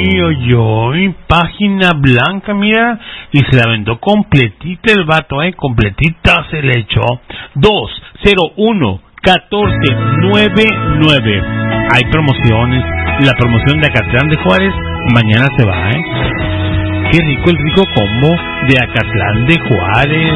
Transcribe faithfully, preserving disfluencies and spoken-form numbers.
Ay, ay, ay, página blanca, mira, y se la aventó completita el vato, eh, completita se le echó. Dos cero uno catorce noventa y nueve. Hay promociones, la promoción de Acatlán de Juárez mañana se va, eh. Qué rico el rico combo de Acatlán de Juárez.